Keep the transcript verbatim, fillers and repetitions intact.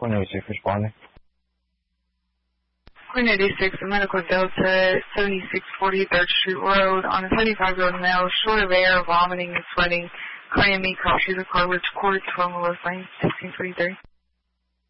Queen eighty-six responding. Queen eighty-six, Medical Delta, seventy-six forty third Street Road, on a seventy-five-year-old male, short of air, vomiting and sweating, claiming me, call, she's a car, which quarter twelve, West Lane, sixteen twenty-three.